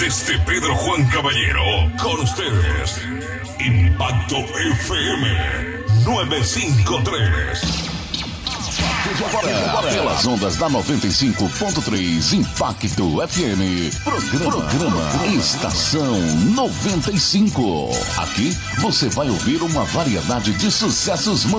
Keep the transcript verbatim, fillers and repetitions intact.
desde Pedro Juan Caballero, con ustedes, Impacto F M novecientos cincuenta y tres. Agora, pelas ondas da noventa e cinco ponto três, Impacto F M, programa, programa Estação noventa e cinco. Aqui você vai ouvir uma variedade de sucessos